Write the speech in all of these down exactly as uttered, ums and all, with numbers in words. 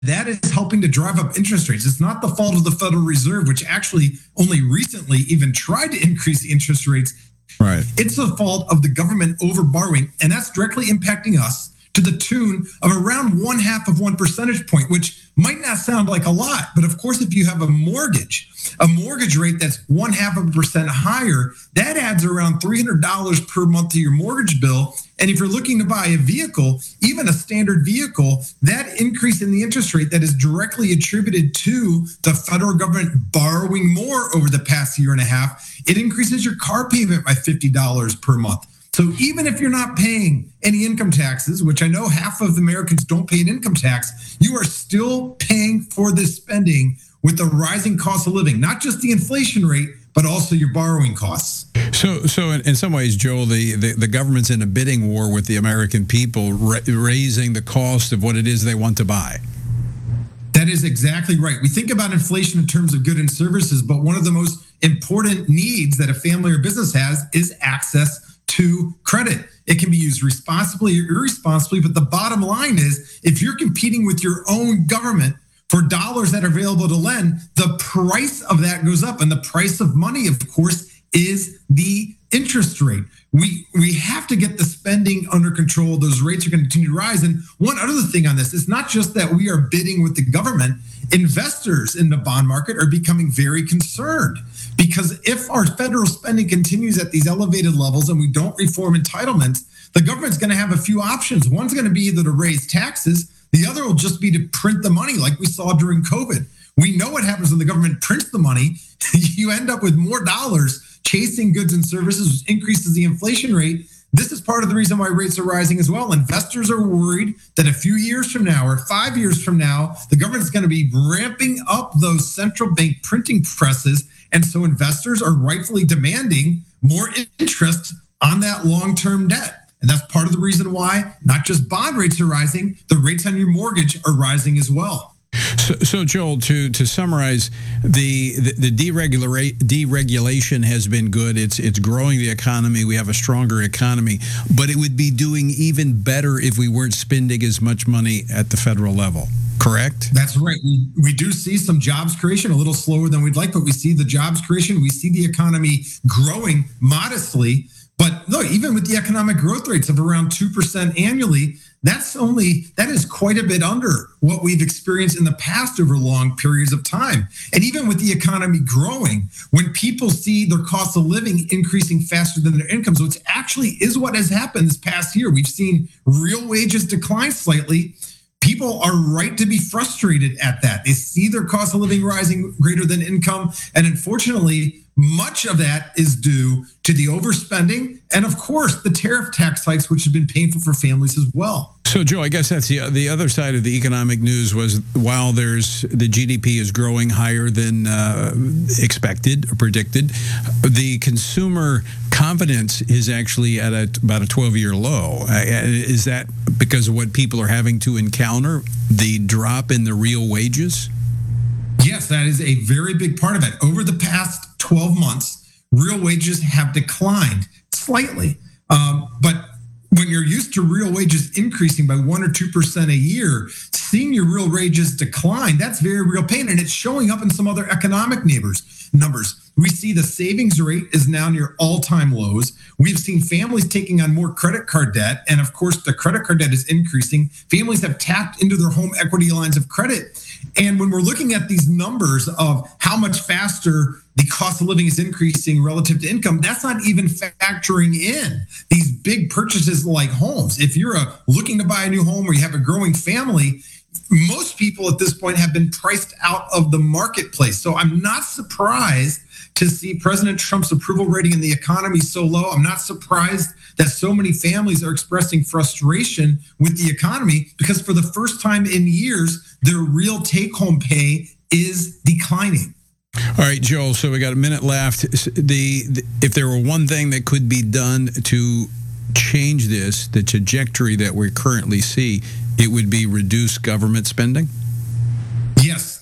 that is helping to drive up interest rates. It's not the fault of the Federal Reserve, which actually only recently even tried to increase the interest rates. Right. It's the fault of the government over borrowing, and that's directly impacting us to the tune of around one half of one percentage point, which might not sound like a lot. But of course, if you have a mortgage, a mortgage rate that's one half of a percent higher, that adds around three hundred dollars per month to your mortgage bill. And if you're looking to buy a vehicle, even a standard vehicle, that increase in the interest rate that is directly attributed to the federal government borrowing more over the past year and a half, it increases your car payment by fifty dollars per month. So even if you're not paying any income taxes, which I know half of Americans don't pay an income tax, you are still paying for this spending with the rising cost of living, not just the inflation rate, but also your borrowing costs. So, so in, in some ways, Joel, the, the, the government's in a bidding war with the American people, ra- raising the cost of what it is they want to buy. That is exactly right. We think about inflation in terms of goods and services, but one of the most important needs that a family or business has is access to credit. It can be used responsibly or irresponsibly, but the bottom line is if you're competing with your own government for dollars that are available to lend, the price of that goes up. And the price of money, of course, is the interest rate. We we have to get the spending under control. Those rates are going to continue to rise. And one other thing on this, it's not just that we are bidding with the government. Investors in the bond market are becoming very concerned because if our federal spending continues at these elevated levels and we don't reform entitlements, the government's going to have a few options. One's going to be either to raise taxes. The other will just be to print the money like we saw during COVID. We know what happens when the government prints the money. You end up with more dollars chasing goods and services, which increases the inflation rate. This is part of the reason why rates are rising as well. Investors are worried that a few years from now or five years from now, the government is going to be ramping up those central bank printing presses. And so investors are rightfully demanding more interest on that long-term debt. And that's part of the reason why not just bond rates are rising, the rates on your mortgage are rising as well. So, so Joel, to, to summarize, the the, the deregula- deregulation has been good. It's it's growing the economy. We have a stronger economy, but it would be doing even better if we weren't spending as much money at the federal level. Correct? That's right. We, we do see some jobs creation, a little slower than we'd like, but we see the jobs creation. We see the economy growing modestly. But look, even with the economic growth rates of around two percent annually, that's only, that is quite a bit under what we've experienced in the past over long periods of time. And even with the economy growing, when people see their cost of living increasing faster than their income, so it actually is what has happened this past year. We've seen real wages decline slightly. People are right to be frustrated at that. They see their cost of living rising greater than income. And unfortunately, much of that is due to the overspending and, of course, the tariff tax hikes, which have been painful for families as well. So, Joe, I guess that's the the other side of the economic news was while there's the G D P is growing higher than uh, expected or predicted, the consumer confidence is actually at a, about a twelve-year low. Uh, is that because of what people are having to encounter, the drop in the real wages? Yes, that is a very big part of it. Over the past twelve months, real wages have declined slightly. Um, but when you're used to real wages increasing by one or two percent a year, seeing your real wages decline, that's very real pain. And it's showing up in some other economic neighbors numbers. We see the savings rate is now near all-time lows. We've seen families taking on more credit card debt. And of course, the credit card debt is increasing. Families have tapped into their home equity lines of credit. And when we're looking at these numbers of how much faster the cost of living is increasing relative to income, that's not even factoring in these big purchases like homes. If you're a, looking to buy a new home or you have a growing family, most people at this point have been priced out of the marketplace. So I'm not surprised to see President Trump's approval rating in the economy so low. I'm not surprised that so many families are expressing frustration with the economy because for the first time in years, their real take-home pay is declining. All right, Joel, so we got a minute left. The, the if there were one thing that could be done to change this, the trajectory that we currently see, it would be reduce government spending? Yes.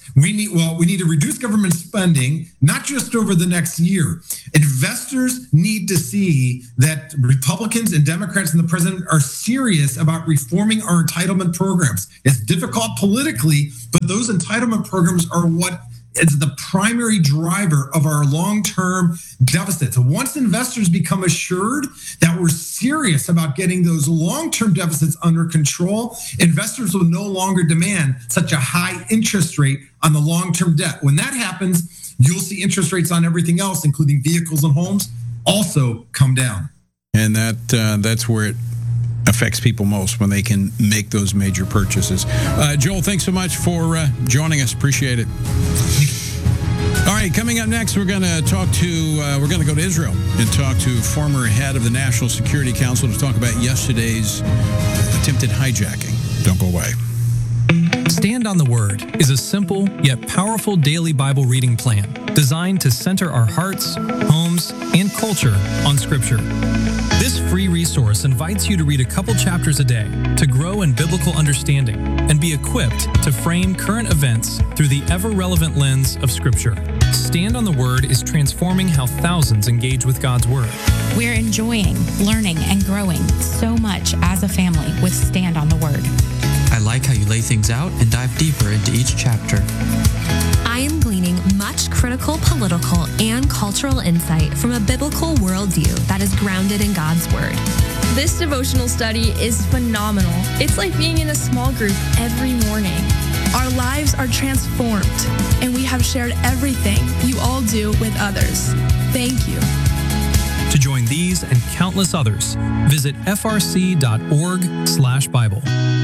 We need, well, we need to reduce government spending, not just over the next year. Investors need to see that Republicans and Democrats and the president are serious about reforming our entitlement programs. It's difficult politically, but those entitlement programs are what is the primary driver of our long-term deficits. Once investors become assured that we're serious about getting those long-term deficits under control, investors will no longer demand such a high interest rate on the long-term debt. When that happens, you'll see interest rates on everything else, including vehicles and homes, also come down. And that uh, that's where it affects people most, when they can make those major purchases. Uh, Joel, thanks so much for uh, joining us. Appreciate it. All right, coming up next, we're going to talk to, uh, we're going to go to Israel and talk to former head of the National Security Council to talk about yesterday's attempted hijacking. Don't go away. Stand on the Word is a simple yet powerful daily Bible reading plan designed to center our hearts, homes, and culture on Scripture. This free resource invites you to read a couple chapters a day to grow in biblical understanding and be equipped to frame current events through the ever-relevant lens of Scripture. Stand on the Word is transforming how thousands engage with God's Word. We're enjoying, learning, and growing so much as a family with Stand on the Word. I like how you lay things out and dive deeper into each chapter. I am gleaning much critical political and cultural insight from a biblical worldview that is grounded in God's Word. This devotional study is phenomenal. It's like being in a small group every morning. Our lives are transformed, and we have shared everything you all do with others. Thank you. To join these and countless others, visit f r c dot org slash Bible.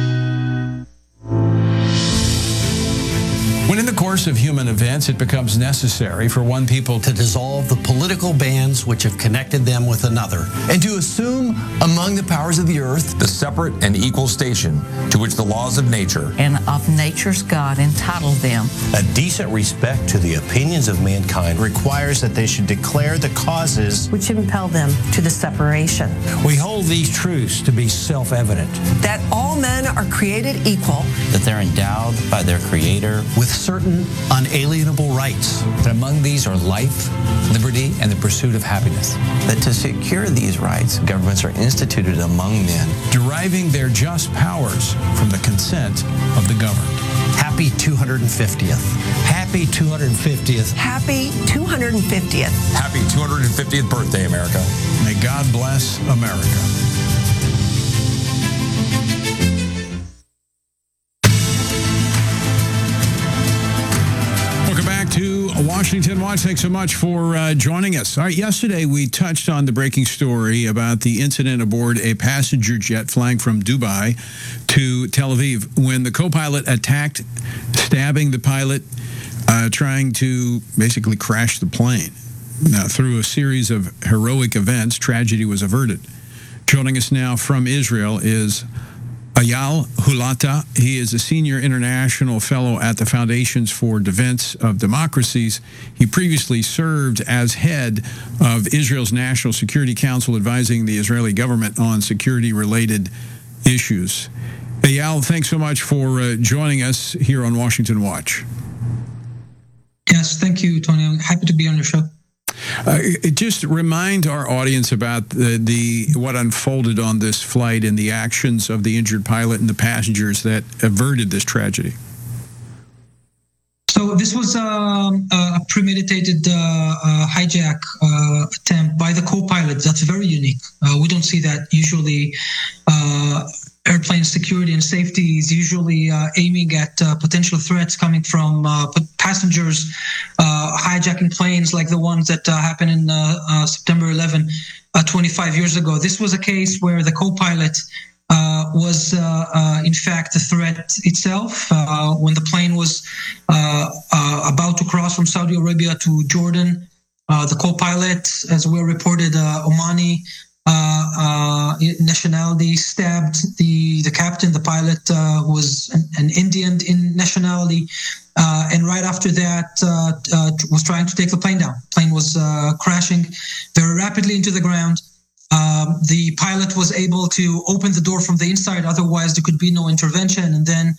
When in the course of human events, it becomes necessary for one people to to dissolve the political bands which have connected them with another, and to assume among the powers of the earth the separate and equal station to which the laws of nature and of nature's God entitled them. A decent respect to the opinions of mankind requires that they should declare the causes which impel them to the separation. We hold these truths to be self-evident, That all men are created equal. That they're endowed by their Creator. with certain unalienable rights. That among these are life, liberty, and the pursuit of happiness. That to secure these rights, governments are instituted among men, deriving their just powers from the consent of the governed. Happy two hundred fiftieth. Happy two hundred fiftieth. Happy two hundred fiftieth. Happy two hundred fiftieth birthday, America. May God bless America. Welcome back to Washington Watch. Thanks so much for uh, joining us. All right, yesterday we touched on the breaking story about the incident aboard a passenger jet flying from Dubai to Tel Aviv when the co-pilot attacked, stabbing the pilot, uh, trying to basically crash the plane. Now, through a series of heroic events, tragedy was averted. Joining us now from Israel is Eyal Hulata. He is a senior international fellow at the Foundations for Defense of Democracies. He previously served as head of Israel's National Security Council, advising the Israeli government on security-related issues. Eyal, thanks so much for uh, joining us here on Washington Watch. Yes, thank you, Tony. I'm happy to be on your show. Uh, just remind our audience about the, the what unfolded on this flight and the actions of the injured pilot and the passengers that averted this tragedy. So this was um, a premeditated uh, uh, hijack uh, attempt by the co-pilot. That's very unique. Uh, we don't see that usually. Uh, airplane security and safety is usually uh, aiming at uh, potential threats coming from uh, passengers uh, hijacking planes like the ones that uh, happened in uh, uh, September eleventh, uh, twenty-five years ago. This was a case where the co-pilot uh, was uh, uh, in fact the threat itself. Uh, when the plane was uh, uh, about to cross from Saudi Arabia to Jordan, uh, the co-pilot, as we reported, uh, Omani Uh, uh, nationality, stabbed the, the captain. The pilot uh, was an, an Indian in nationality. Uh, and right after that, uh, uh, was trying to take the plane down. Plane was uh, crashing very rapidly into the ground. Um, the pilot was able to open the door from the inside. Otherwise, there could be no intervention. And then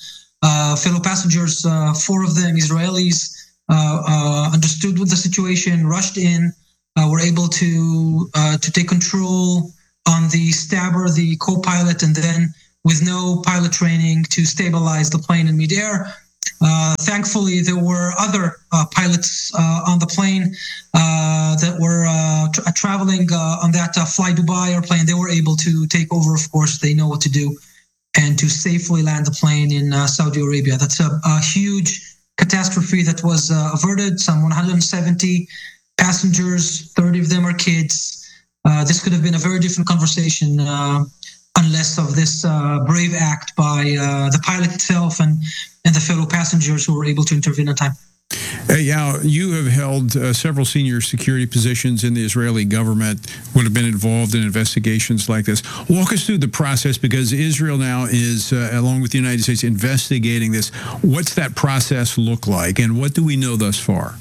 uh, fellow passengers, uh, four of them Israelis, uh, uh, understood what the situation, rushed in, uh, were able to uh, to take control on the stabber, the co-pilot, and then with no pilot training to stabilize the plane in midair. Uh, thankfully, there were other uh, pilots uh, on the plane uh, that were uh, tra- traveling uh, on that uh, Fly Dubai airplane. They were able to take over, of course. They know what to do, and to safely land the plane in uh, Saudi Arabia. That's a, a huge catastrophe that was uh, averted. Some one hundred seventy passengers, thirty of them are kids. Uh, this could have been a very different conversation uh, unless of this uh, brave act by uh, the pilot itself and, and the fellow passengers who were able to intervene on time. Eyal, you have held uh, several senior security positions in the Israeli government, would have been involved in investigations like this. Walk us through the process, because Israel now is, uh, along with the United States, investigating this. What's that process look like, and what do we know thus far?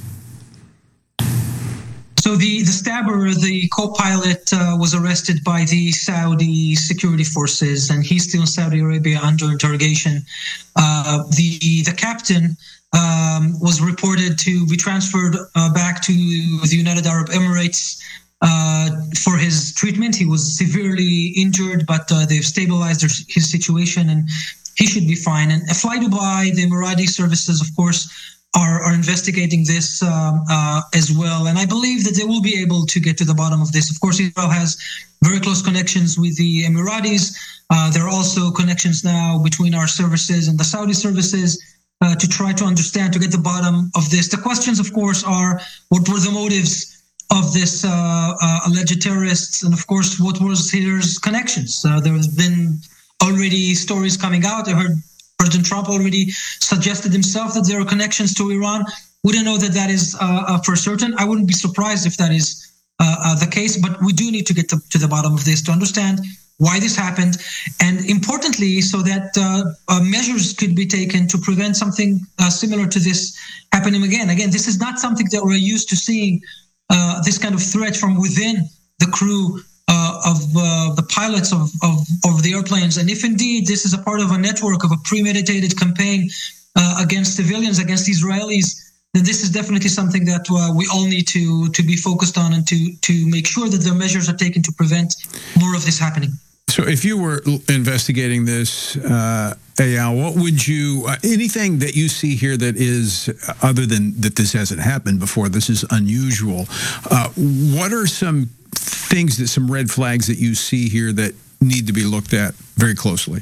So the, the stabber, the co-pilot, uh, was arrested by the Saudi security forces, and he's still in Saudi Arabia under interrogation. Uh, the the captain um, was reported to be transferred uh, back to the United Arab Emirates uh, for his treatment. He was severely injured, but uh, they've stabilized his situation, and he should be fine. And Fly Dubai, the Emirati services, of course, Are, are investigating this um, uh, as well. And I believe that they will be able to get to the bottom of this. Of course, Israel has very close connections with the Emiratis. Uh, there are also connections now between our services and the Saudi services uh, to try to understand, to get the bottom of this. The questions, of course, are what were the motives of this uh, uh, alleged terrorists? And of course, what was his connections? Uh, there has been already stories coming out. I heard President Trump already suggested himself that there are connections to Iran. We don't know that that is uh, uh, for certain. I wouldn't be surprised if that is uh, uh, the case, but we do need to get to, to the bottom of this to understand why this happened, and importantly, so that uh, uh, measures could be taken to prevent something uh, similar to this happening again. Again, this is not something that we're used to seeing, uh, this kind of threat from within the crew Uh, of uh, the pilots of, of, of the airplanes. And if indeed this is a part of a network, of a premeditated campaign uh, against civilians, against Israelis, then this is definitely something that uh, we all need to to be focused on, and to to make sure that the measures are taken to prevent more of this happening. So if you were investigating this, uh, Eyal, what would you, uh, anything that you see here that is, other than that this hasn't happened before, this is unusual, uh, what are some things, that some red flags that you see here that need to be looked at very closely?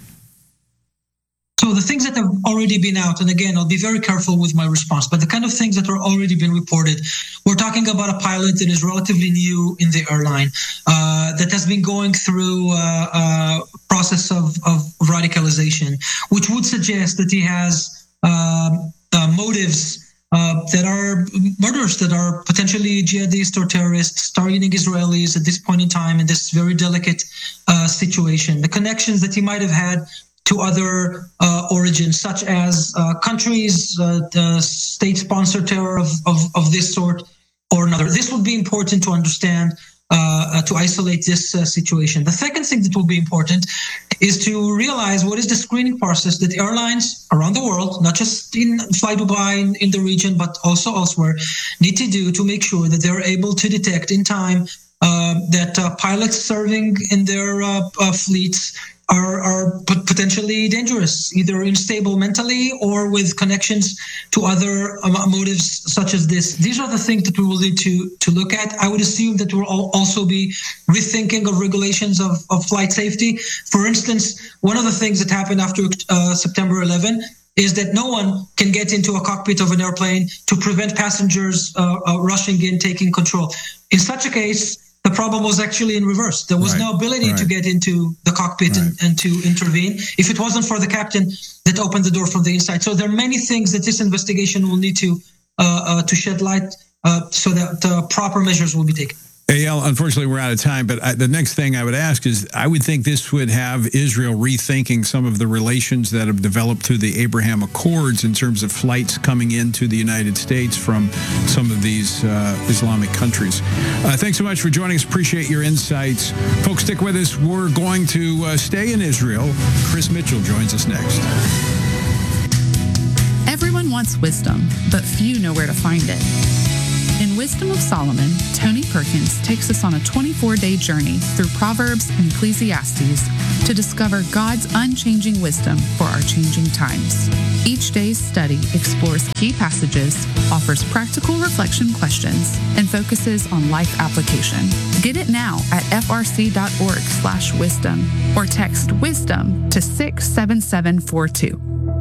So the things that have already been out, and again, I'll be very careful with my response, but the kind of things that are already been reported, we're talking about a pilot that is relatively new in the airline, uh, that has been going through a, a process of, of radicalization, which would suggest that he has uh, uh, motives Uh, that are murders, that are potentially jihadists or terrorists targeting Israelis at this point in time in this very delicate uh, situation. The connections that he might have had to other uh, origins, such as uh, countries, uh, the state-sponsored terror of, of, of this sort or another. This would be important to understand, uh, uh, to isolate this uh, situation. The second thing that will be important is to realize what is the screening process that airlines around the world, not just in Fly Dubai, in, in the region, but also elsewhere, need to do to make sure that they're able to detect in time uh, that uh, pilots serving in their uh, uh, fleets are, are potentially dangerous, either unstable mentally or with connections to other um, motives such as this. These are the things that we will need to, to look at. I would assume that we'll also be rethinking of regulations of, of flight safety. For instance, one of the things that happened after uh, September eleventh is that no one can get into a cockpit of an airplane to prevent passengers uh, uh, rushing in, taking control. In such a case, the problem was actually in reverse. There was right. no ability right. to get into the cockpit right. and, and to intervene if it wasn't for the captain that opened the door from the inside. So there are many things that this investigation will need to uh, uh, to shed light uh, so that uh, proper measures will be taken. Eyal, unfortunately, we're out of time, but I, the next thing I would ask is, I would think this would have Israel rethinking some of the relations that have developed through the Abraham Accords in terms of flights coming into the United States from some of these uh, Islamic countries. Uh, thanks so much for joining us. Appreciate your insights. Folks, stick with us. We're going to uh, stay in Israel. Chris Mitchell joins us next. wants wisdom, but few know where to find it. In Wisdom of Solomon, Tony Perkins takes us on a twenty-four day journey through Proverbs and Ecclesiastes to discover God's unchanging wisdom for our changing times. Each day's study explores key passages, offers practical reflection questions, and focuses on life application. Get it now at frc.org slash wisdom or text wisdom to six seven seven four two.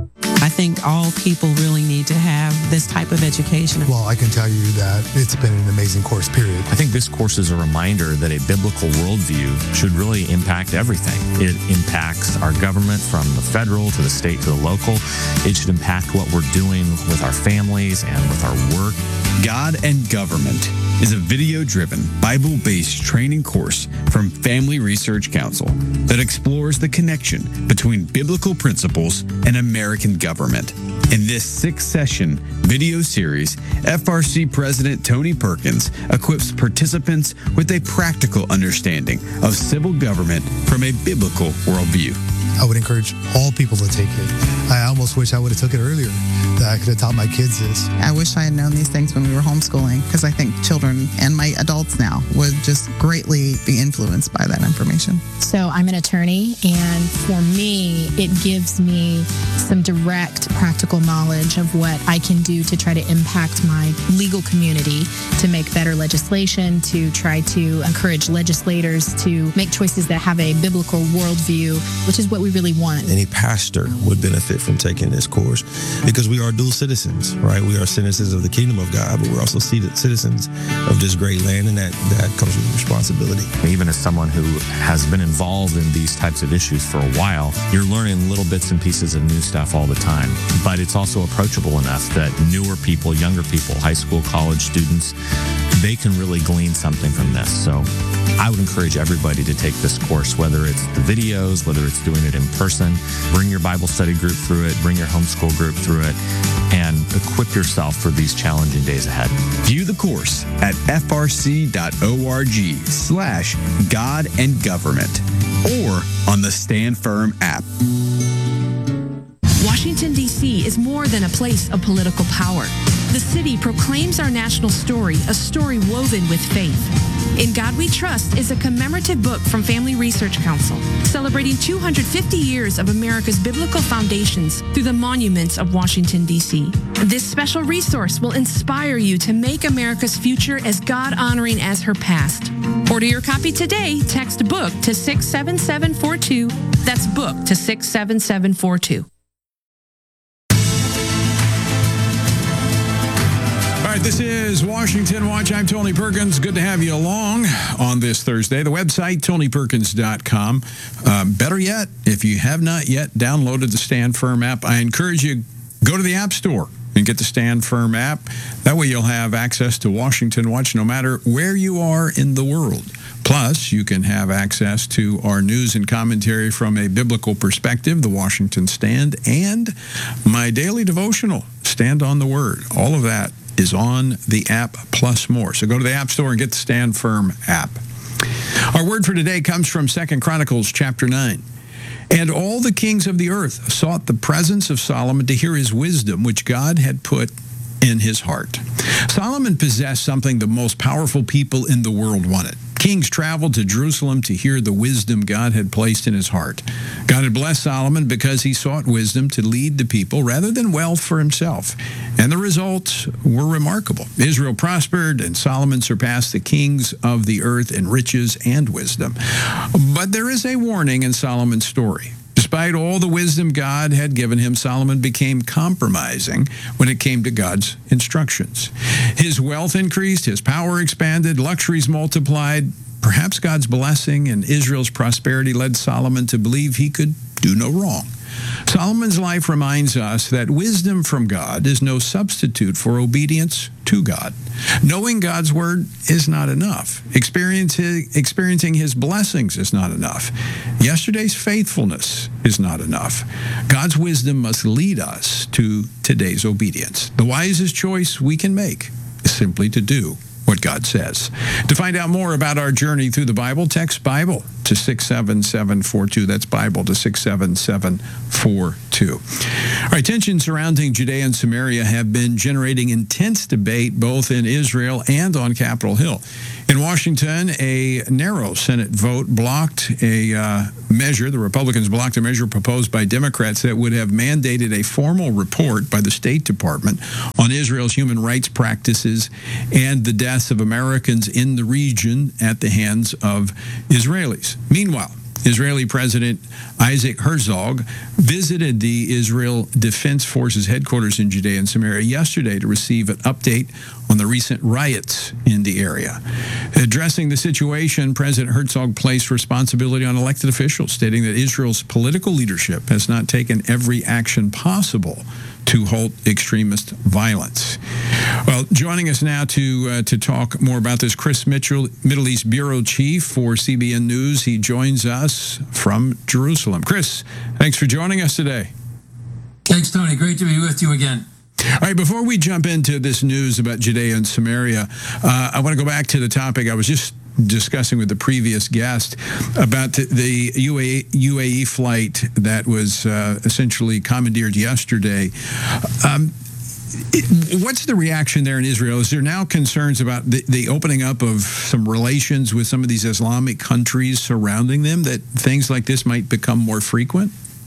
I think all people really need to have this type of education. Well, I can tell you that it's been an amazing course, period. I think this course is a reminder that a biblical worldview should really impact everything. It impacts our government from the federal to the state to the local. It should impact what we're doing with our families and with our work. God and Government is a video-driven, Bible-based training course from Family Research Council that explores the connection between biblical principles and American government. In this six-session video series, F R C President Tony Perkins equips participants with a practical understanding of civil government from a biblical worldview. I would encourage all people to take it. I almost wish I would have took it earlier, that I could have taught my kids this. I wish I had known these things when we were homeschooling, because I think children and my adults now would just greatly be influenced by that information. So I'm an attorney, and for me, it gives me some direct practical knowledge of what I can do to try to impact my legal community, to make better legislation, to try to encourage legislators to make choices that have a biblical worldview, which is what we really want. Any pastor would benefit from taking this course because we are dual citizens, right? We are citizens of the kingdom of God, but we're also citizens of this great land, and that, that comes with responsibility. Even as someone who has been involved in these types of issues for a while, you're learning little bits and pieces of new stuff all the time. But it's also approachable enough that newer people, younger people, high school, college students, they can really glean something from this. So I would encourage everybody to take this course, whether it's the videos, whether it's doing it in person. Bring your Bible study group through it, bring your homeschool group through it, and equip yourself for these challenging days ahead. View the course at frc.org slash God and Government or on the Stand Firm app. Washington, D C is more than a place of political power. The city proclaims our national story, a story woven with faith. In God We Trust is a commemorative book from Family Research Council, celebrating two hundred fifty years of America's biblical foundations through the monuments of Washington, D C. This special resource will inspire you to make America's future as God-honoring as her past. Order your copy today. Text BOOK to six seven seven four two. That's BOOK to six seven seven four two. All right, this is Washington Watch. I'm Tony Perkins. Good to have you along on this Thursday. The website, tony perkins dot com. Um, better yet, if you have not yet downloaded the Stand Firm app, I encourage you, go to the App Store and get the Stand Firm app. That way you'll have access to Washington Watch no matter where you are in the world. Plus, you can have access to our news and commentary from a biblical perspective, the Washington Stand, and my daily devotional, Stand on the Word. All of that is on the app, plus more. So go to the App Store and get the Stand Firm app. Our word for today comes from Second Chronicles chapter nine. And all the kings of the earth sought the presence of Solomon to hear his wisdom, which God had put in his heart. Solomon possessed something the most powerful people in the world wanted. Kings traveled to Jerusalem to hear the wisdom God had placed in his heart. God had blessed Solomon because he sought wisdom to lead the people rather than wealth for himself. And the results were remarkable. Israel prospered, and Solomon surpassed the kings of the earth in riches and wisdom. But there is a warning in Solomon's story. Despite all the wisdom God had given him, Solomon became compromising when it came to God's instructions. His wealth increased, his power expanded, luxuries multiplied. Perhaps God's blessing and Israel's prosperity led Solomon to believe he could do no wrong. Solomon's life reminds us that wisdom from God is no substitute for obedience to God. Knowing God's word is not enough. Experiencing, experiencing his blessings is not enough. Yesterday's faithfulness is not enough. God's wisdom must lead us to today's obedience. The wisest choice we can make is simply to do what God says. To find out more about our journey through the Bible, text Bible to six seven seven four two. That's Bible to six seven seven four two. All right, tensions surrounding Judea and Samaria have been generating intense debate both in Israel and on Capitol Hill. In Washington, a narrow Senate vote blocked a uh, measure, the Republicans blocked a measure proposed by Democrats that would have mandated a formal report by the State Department on Israel's human rights practices and the deaths of Americans in the region at the hands of Israelis. Meanwhile, Israeli President Isaac Herzog visited the Israel Defense Forces headquarters in Judea and Samaria yesterday to receive an update on the recent riots in the area. Addressing the situation, President Herzog placed responsibility on elected officials, stating that Israel's political leadership has not taken every action possible to halt extremist violence. Well, joining us now to uh, to talk more about this, Chris Mitchell, Middle East Bureau Chief for C B N News. He joins us from Jerusalem. Chris, thanks for joining us today. Thanks, Tony. Great to be with you again. All right, before we jump into this news about Judea and Samaria, uh, I want to go back to the topic I was just discussing with the previous guest about the, the U A, U A E flight that was uh, essentially commandeered yesterday. Um, it, what's the reaction there in Israel? Is there now concerns about the, the opening up of some relations with some of these Islamic countries surrounding them, that things like this might become more frequent?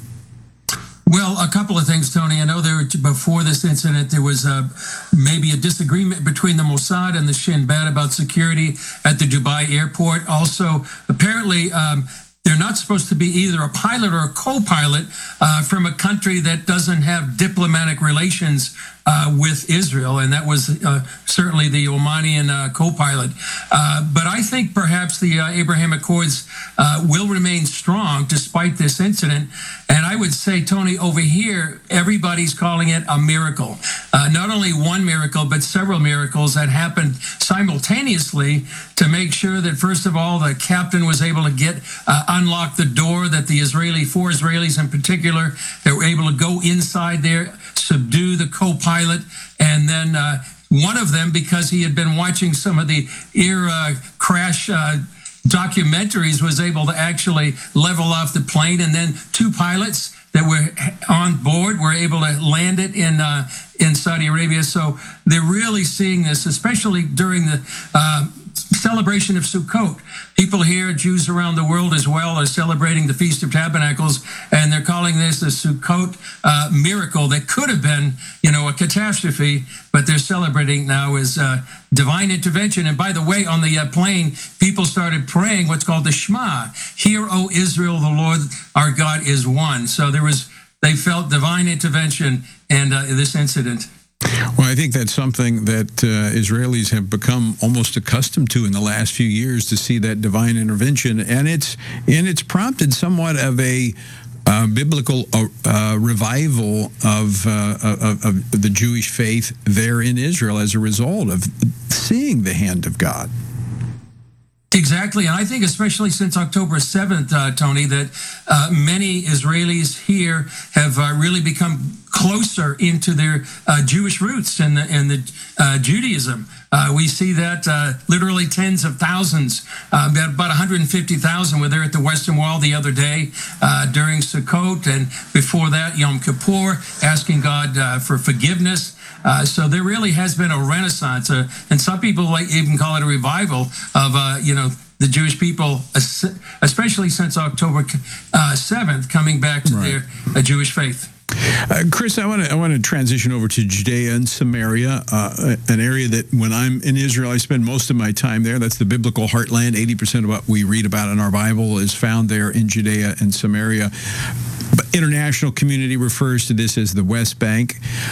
Well, a couple of things, Tony. I know there before this incident, there was uh, maybe a disagreement between the Mossad and the Shin Bet about security at the Dubai airport. Also, apparently, um, they're not supposed to be either a pilot or a co-pilot uh, from a country that doesn't have diplomatic relations uh, with Israel, and that was uh, certainly the Omanian uh, co-pilot. Uh, but I think perhaps the uh, Abraham Accords uh, will remain strong despite this incident. And I would say, Tony, over here, everybody's calling it a miracle. Uh, not only one miracle, but several miracles that happened simultaneously to make sure that, first of all, the captain was able to get uh, unlock the door, that the Israeli, four Israelis in particular, that were able to go inside there, subdue the co-pilot, and then uh, one of them, because he had been watching some of the air uh, crash uh, documentaries, was able to actually level off the plane, and then two pilots that were on board were able to land it in uh, in Saudi Arabia. So they're really seeing this, especially during the uh, celebration of Sukkot. People here, Jews around the world as well, are celebrating the Feast of Tabernacles, and they're calling this a Sukkot uh, miracle that could have been, you know, a catastrophe, but they're celebrating now as uh, divine intervention. And by the way, on the uh, plane, people started praying what's called the Shema. Hear, O Israel, the Lord our God is one. So there was, they felt divine intervention in uh, this incident. Well, I think that's something that uh, Israelis have become almost accustomed to in the last few years, to see that divine intervention, and it's and it's prompted somewhat of a uh, biblical uh, uh, revival of, uh, of of the Jewish faith there in Israel as a result of seeing the hand of God. Exactly, and I think especially since October seventh, uh, Tony, that uh, many Israelis here have uh, really become closer into their uh, Jewish roots and the, and the uh, Judaism. Uh, we see that uh, literally tens of thousands, uh, about one hundred fifty thousand were there at the Western Wall the other day uh, during Sukkot, and before that, Yom Kippur, asking God uh, for forgiveness. Uh, so there really has been a renaissance, uh, and some people like even call it a revival of, uh, you know, the Jewish people, especially since October uh, seventh, coming back to right. their uh, Jewish faith. Uh, Chris, I want to I want to transition over to Judea and Samaria, uh, an area that when I'm in Israel, I spend most of my time there. That's the biblical heartland. eighty percent of what we read about in our Bible is found there in Judea and Samaria. But international community refers to this as the West Bank.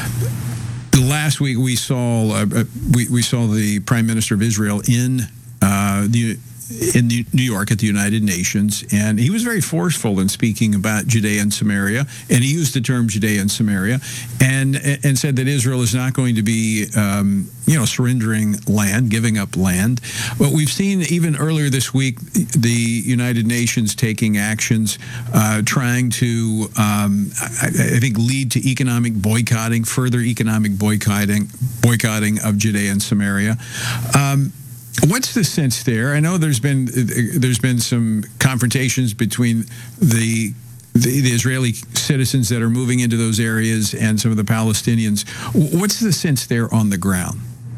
Last week we saw uh, we we saw the Prime Minister of Israel in uh, the. in New York at the United Nations, and he was very forceful in speaking about Judea and Samaria, and he used the term Judea and Samaria, and and said that Israel is not going to be, um, you know, surrendering land, giving up land. But we've seen even earlier this week the United Nations taking actions, uh, trying to, um, I, I think, lead to economic boycotting, further economic boycotting, boycotting of Judea and Samaria. Um, What's the sense there? I know there's been there's been some confrontations between the, the the Israeli citizens that are moving into those areas and some of the Palestinians. What's the sense there on the ground?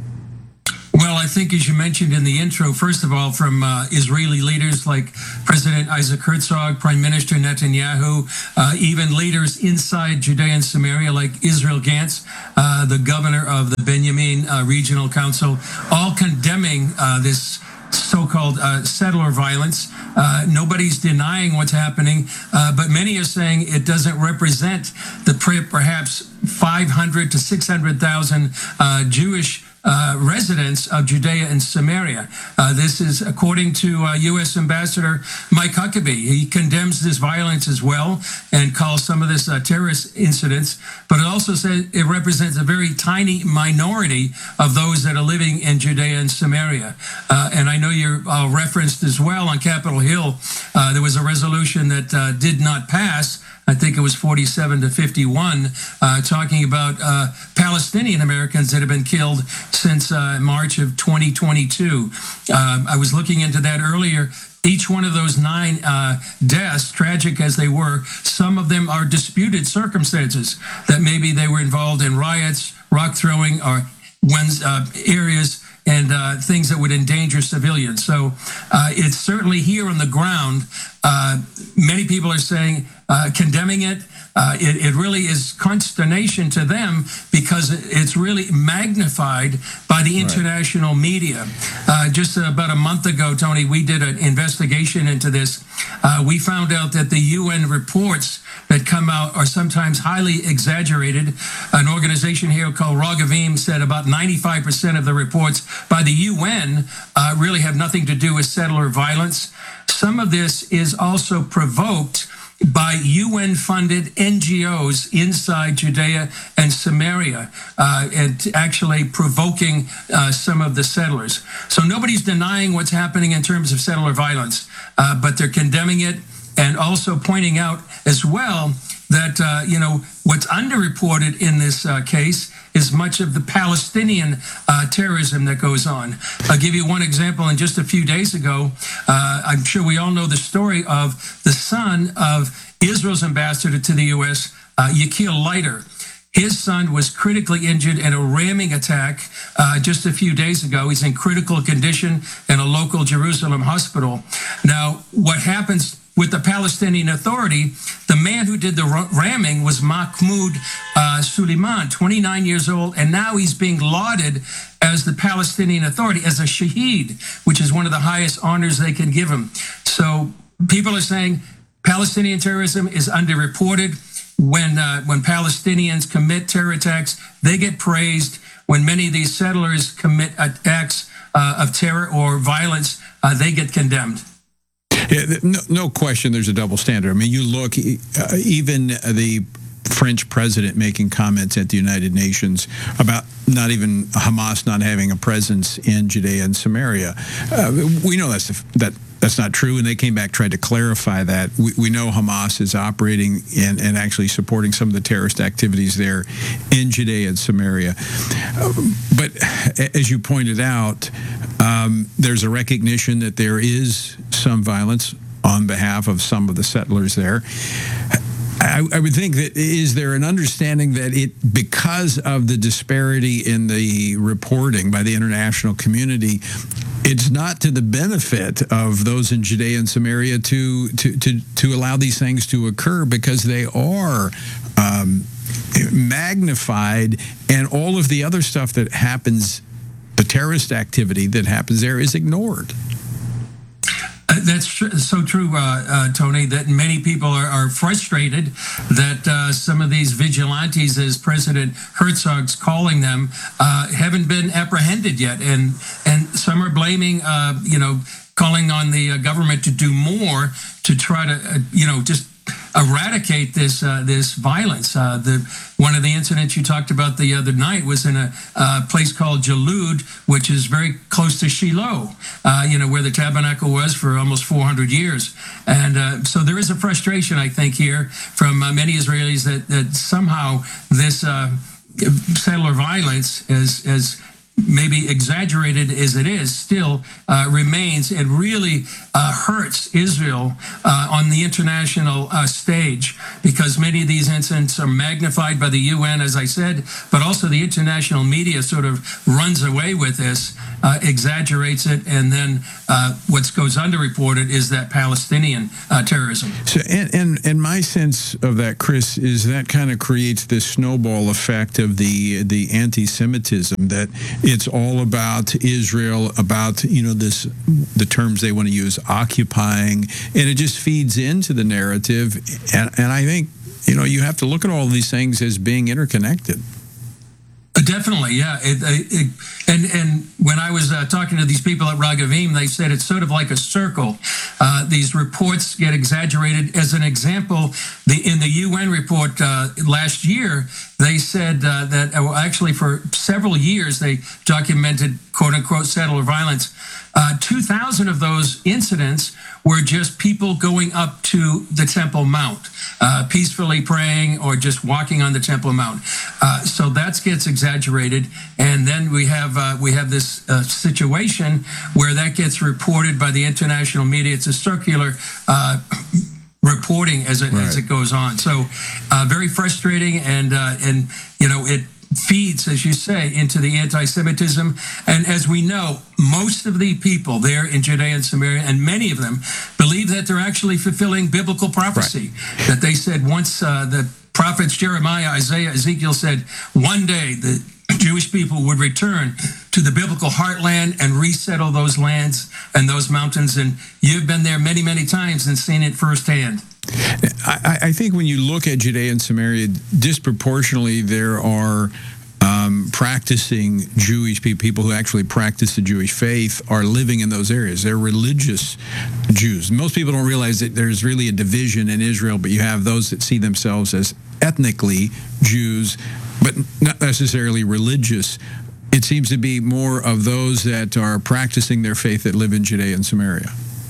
Well, I think, as you mentioned in the intro, first of all, from uh, Israeli leaders like President Isaac Herzog, Prime Minister Netanyahu, uh, even leaders inside Judea and Samaria like Israel Gantz, uh, the governor of the Benjamin uh, Regional Council, all condemning uh, this so-called uh, settler violence. Uh, nobody's denying what's happening, uh, but many are saying it doesn't represent the perhaps five hundred to six hundred thousand uh, Jewish Uh, residents of Judea and Samaria. Uh, this is according to uh, U S Ambassador Mike Huckabee. He condemns this violence as well and calls some of this uh, terrorist incidents, but it also says it represents a very tiny minority of those that are living in Judea and Samaria. Uh, and I know you're uh, referenced as well on Capitol Hill. Uh, there was a resolution that uh, did not pass. I think it was forty-seven to fifty-one, uh, talking about uh, Palestinian Americans that have been killed since uh, March of twenty twenty-two. Uh, I was looking into that earlier. Each one of those nine uh, deaths, tragic as they were, some of them are disputed circumstances, that maybe they were involved in riots, rock throwing, or one's uh, areas and uh, things that would endanger civilians. So uh, it's certainly here on the ground. Uh, many people are saying, uh, condemning it. Uh, it. It really is consternation to them because it's really magnified by the international right. media. Uh, just about a month ago, Tony, we did an investigation into this. Uh, we found out that the U N reports that come out are sometimes highly exaggerated. An organization here called Ragavim said about ninety-five percent of the reports by the U N uh, really have nothing to do with settler violence. Some of this is also provoked by U N-funded N G Os inside Judea and Samaria, uh, and actually provoking uh, some of the settlers. So nobody's denying what's happening in terms of settler violence, uh, but they're condemning it and also pointing out as well that, uh, you know, what's underreported in this uh, case is much of the Palestinian uh, terrorism that goes on. I'll give you one example. And just a few days ago, uh, I'm sure we all know the story of the son of Israel's ambassador to the U S, uh, Yakil Leiter. His son was critically injured in a ramming attack uh, just a few days ago. He's in critical condition in a local Jerusalem hospital. Now, what happens with the Palestinian Authority, the man who did the ramming was Mahmoud uh, Suleiman, twenty-nine years old, and now he's being lauded as the Palestinian Authority, as a shaheed, which is one of the highest honors they can give him. So people are saying Palestinian terrorism is underreported. When, uh, when Palestinians commit terror attacks, they get praised. When many of these settlers commit acts uh, of terror or violence, uh, they get condemned. Yeah, no, no question there's a double standard. I mean, you look, uh, even the French president making comments at the United Nations about not even Hamas not having a presence in Judea and Samaria. Uh, we know that's that that's not true, and they came back, tried to clarify that. We, we know Hamas is operating and, and actually supporting some of the terrorist activities there in Judea and Samaria. Uh, but as you pointed out, um, there's a recognition that there is some violence on behalf of some of the settlers there. I, I would think that, is there an understanding that it, because of the disparity in the reporting by the international community, it's not to the benefit of those in Judea and Samaria to to to, to allow these things to occur, because they are um, magnified, and all of the other stuff that happens, the terrorist activity that happens there, is ignored. Uh, that's tr- so true, uh, uh, Tony, that many people are, are frustrated that uh, some of these vigilantes, as President Herzog's calling them, uh, haven't been apprehended yet. And and some are blaming, uh, you know, calling on the uh, government to do more to try to, uh, you know, just eradicate this uh, this violence. Uh, the one of the incidents you talked about the other night was in a uh, place called Jalud, which is very close to Shiloh, uh, you know, where the tabernacle was for almost four hundred years. And uh, so there is a frustration, I think, here from uh, many Israelis that, that somehow this uh, settler violence has, has maybe exaggerated as it is, still uh, remains. It really uh, hurts Israel uh, on the international uh, stage, because many of these incidents are magnified by the U N, as I said, but also the international media sort of runs away with this, uh, exaggerates it, and then uh, what goes underreported is that Palestinian uh, terrorism. So, and, and and my sense of that, Chris, is that kind of creates this snowball effect of the the anti-Semitism, that it's all about Israel, about, you know, this, the terms they want to use, occupying, and it just feeds into the narrative. And, and I think, you know, you have to look at all of these things as being interconnected. Definitely, yeah. It, it, and and when I was uh, talking to these people at Ragavim, they said it's sort of like a circle. Uh, these reports get exaggerated. As an example, the in the U N report uh, last year, they said uh, that well, actually for several years they documented quote-unquote settler violence. Uh, two thousand of those incidents were just people going up to the Temple Mount, uh, peacefully praying or just walking on the Temple Mount. Uh, so that gets exaggerated, and then we have uh, we have this uh, situation where that gets reported by the international media. It's a circular uh, reporting as it right. as it goes on. So uh, very frustrating, and uh, and you know it feeds, as you say, into the anti-Semitism. And as we know, most of the people there in Judea and Samaria, and many of them, believe that they're actually fulfilling biblical prophecy. Right. That they said once uh, the prophets Jeremiah, Isaiah, Ezekiel said one day the Jewish people would return to the biblical heartland and resettle those lands and those mountains. And you've been there many, many times and seen it firsthand. I, I think when you look at Judea and Samaria, disproportionately there are um, practicing Jewish people, people who actually practice the Jewish faith, are living in those areas. They're religious Jews. Most people don't realize that there's really a division in Israel, but you have those that see themselves as ethnically Jews, but not necessarily religious. It seems to be more of those that are practicing their faith that live in Judea and Samaria.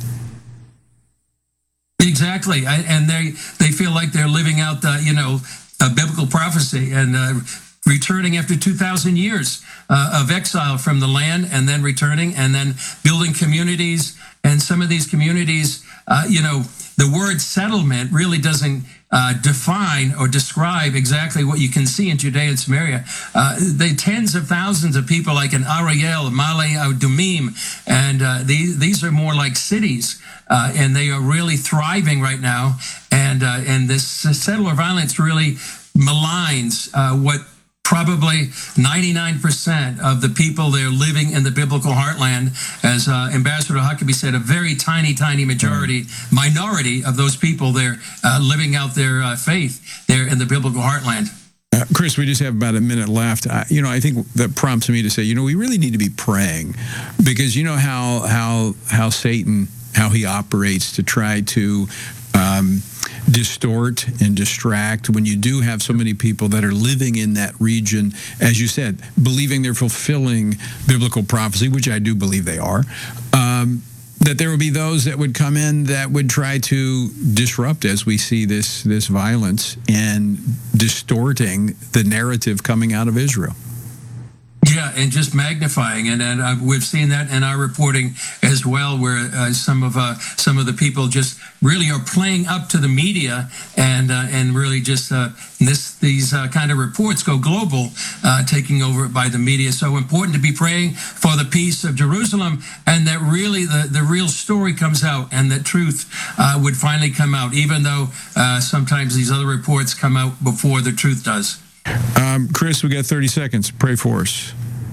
Exactly, I, and they they feel like they're living out the, you know, a biblical prophecy, and uh, returning after two thousand years uh, of exile from the land, and then returning, and then building communities. And some of these communities, uh, you know, the word settlement really doesn't uh, define or describe exactly what you can see in Judea and Samaria. Uh, they tens of thousands of people, like in Ariel, Male Adumim, and uh, these these are more like cities. Uh, and they are really thriving right now, and uh, and this settler violence really maligns uh, what probably ninety-nine percent of the people there living in the biblical heartland. As uh, Ambassador Huckabee said, a very tiny, tiny majority, minority of those people there uh, living out their uh, faith there in the biblical heartland. Uh, Chris, we just have about a minute left. I, you know, I think that prompts me to say, you know, we really need to be praying, because you know how how how Satan, how he operates to try to um, distort and distract when you do have so many people that are living in that region, as you said, believing they're fulfilling biblical prophecy, which I do believe they are, um, that there would be those that would come in that would try to disrupt, as we see this, this violence and distorting the narrative coming out of Israel. Yeah, and just magnifying, and and uh, we've seen that in our reporting as well, where uh, some of uh, some of the people just really are playing up to the media, and uh, and really just uh, this these uh, kind of reports go global, uh, taking over by the media. So important to be praying for the peace of Jerusalem, and that really the the real story comes out, and that truth uh, would finally come out, even though uh, sometimes these other reports come out before the truth does. Um, Chris, we got thirty seconds. Pray for us.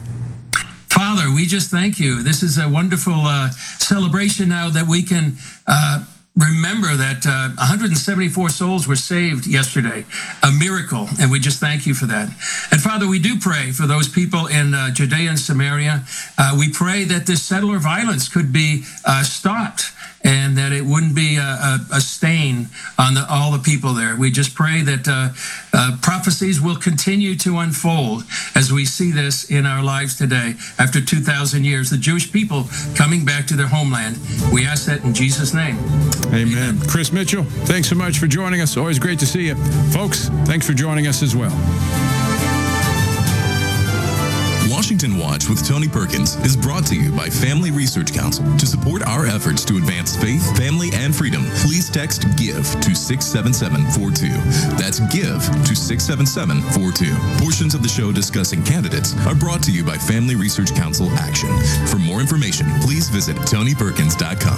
Father, we just thank you. This is a wonderful uh, celebration now that we can uh, remember that uh, one hundred seventy-four souls were saved yesterday, a miracle, and we just thank you for that. And Father, we do pray for those people in uh, Judea and Samaria. Uh, we pray that this settler violence could be uh, stopped, and that it wouldn't be a, a, a stain on the, all the people there. We just pray that uh, uh, prophecies will continue to unfold as we see this in our lives today after two thousand years, the Jewish people coming back to their homeland. We ask that in Jesus' name. Amen. Chris Mitchell, thanks so much for joining us. Always great to see you. Folks, thanks for joining us as well. Washington Washington Watch with Tony Perkins is brought to you by Family Research Council. To support our efforts to advance faith, family, and freedom, please text GIVE to six seven seven four two. That's GIVE to six seven seven four two. Portions of the show discussing candidates are brought to you by Family Research Council Action. For more information, please visit tony perkins dot com.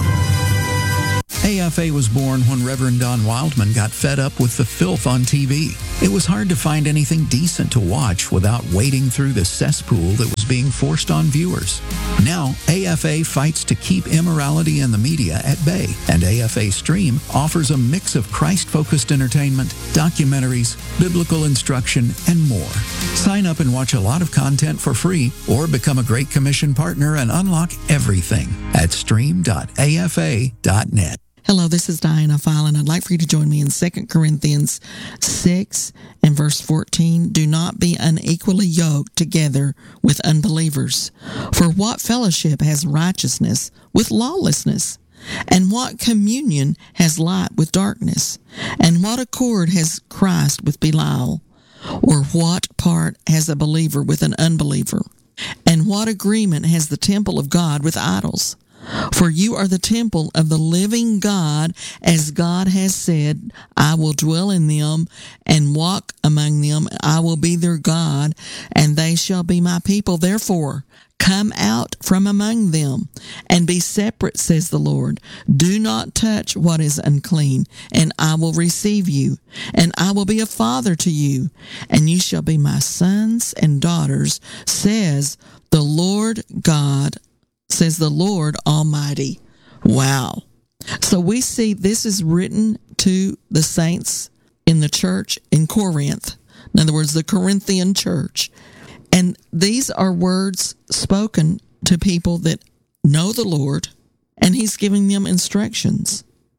A F A was born when Reverend Don Wildman got fed up with the filth on T V. It was hard to find anything decent to watch without wading through the cesspool that was being forced on viewers. Now, A F A fights to keep immorality in the media at bay, and A F A Stream offers a mix of Christ-focused entertainment, documentaries, biblical instruction, and more. Sign up and watch a lot of content for free, or become a Great Commission partner and unlock everything at stream dot a f a dot net. Hello, this is Diana File, and I'd like for you to join me in Second Corinthians six and verse fourteen. Do not be unequally yoked together with unbelievers. For what fellowship has righteousness with lawlessness? And what communion has light with darkness? And what accord has Christ with Belial? Or what part has a believer with an unbeliever? And what agreement has the temple of God with idols? For you are the temple of the living God, as God has said, I will dwell in them and walk among them. I will be their God, and they shall be my people. Therefore, come out from among them and be separate, says the Lord. Do not touch what is unclean, and I will receive you, and I will be a father to you, and you shall be my sons and daughters, says the Lord God, says the Lord Almighty. Wow. So we see this is written to the saints in the church in Corinth. In other words, the Corinthian church. And these are words spoken to people that know the Lord, and he's giving them instructions.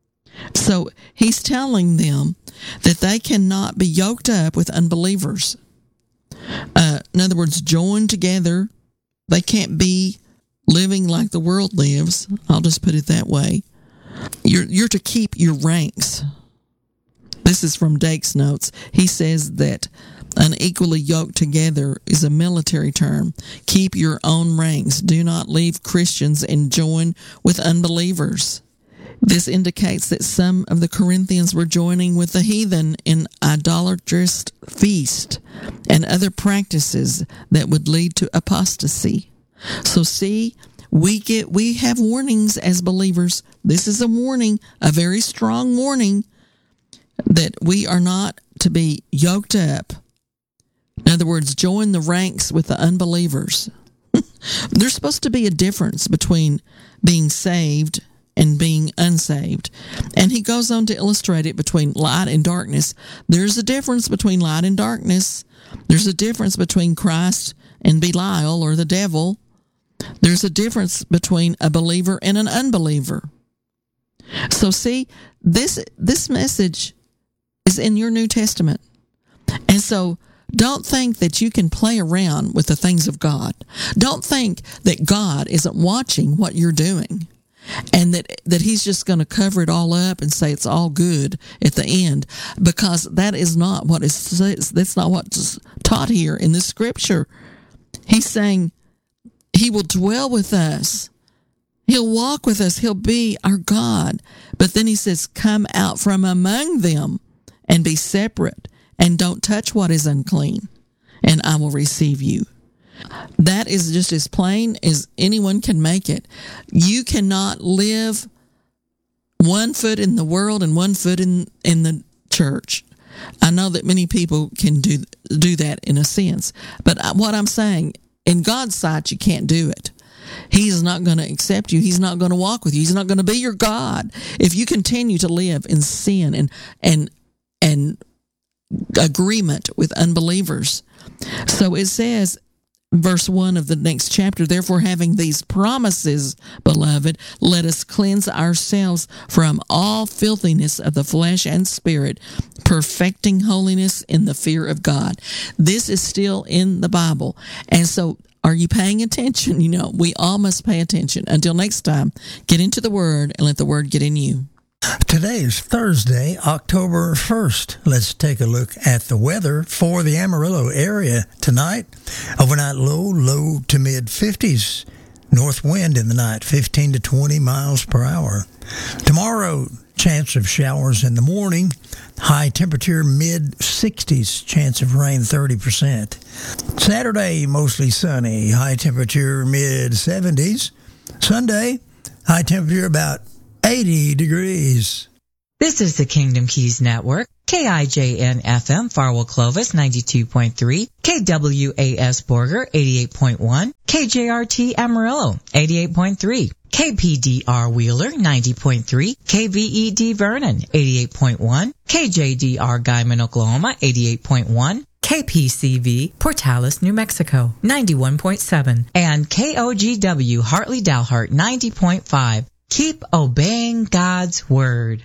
So he's telling them that they cannot be yoked up with unbelievers. Uh, in other words, joined together. They can't be living like the world lives. I'll just put it that way. You're you're to keep your ranks. This is from Dake's notes. He says that unequally yoked together is a military term. Keep your own ranks. Do not leave Christians and join with unbelievers. This indicates that some of the Corinthians were joining with the heathen in idolatrous feast and other practices that would lead to apostasy. So see, we get we have warnings as believers. This is a warning, a very strong warning, that we are not to be yoked up. In other words, join the ranks with the unbelievers. There's supposed to be a difference between being saved and being unsaved. And he goes on to illustrate it between light and darkness. There's a difference between light and darkness. There's a difference between Christ and Belial or the devil. There's a difference between a believer and an unbeliever. So see, this this message is in your New Testament. And so don't think that you can play around with the things of God. Don't think that God isn't watching what you're doing and that, that he's just going to cover it all up and say it's all good at the end, because that is not what is that's not what's taught here in the scripture. He's saying he will dwell with us. He'll walk with us. He'll be our God. But then he says, come out from among them and be separate and don't touch what is unclean, and I will receive you. That is just as plain as anyone can make it. You cannot live one foot in the world and one foot in, in the church. I know that many people can do do that in a sense, but what I'm saying, in God's sight, you can't do it. He's not going to accept you. He's not going to walk with you. He's not going to be your God if you continue to live in sin and and and agreement with unbelievers. So it says, verse one of the next chapter, therefore, having these promises, beloved, let us cleanse ourselves from all filthiness of the flesh and spirit, perfecting holiness in the fear of God. This is still in the Bible. And so are you paying attention? You know, we all must pay attention. Until next time, get into the Word and let the Word get in you. Today is Thursday, October first. Let's take a look at the weather for the Amarillo area tonight. Overnight low, low to mid fifties. North wind in the night, fifteen to twenty miles per hour. Tomorrow, chance of showers in the morning. High temperature mid sixties. Chance of rain thirty percent. Saturday, mostly sunny. High temperature mid seventies. Sunday, high temperature about eighty degrees. This is the Kingdom Keys Network. K I J N F M, Farwell Clovis, ninety-two point three. K W A S Borger, eighty-eight point one. K J R T Amarillo, eighty-eight point three. K P D R Wheeler, ninety point three. K V E D Vernon, eighty-eight point one. K J D R Guyman, Oklahoma, eighty-eight point one. K P C V Portales, New Mexico, ninety-one point seven. And K O G W Hartley Dalhart, ninety point five. Keep obeying God's Word.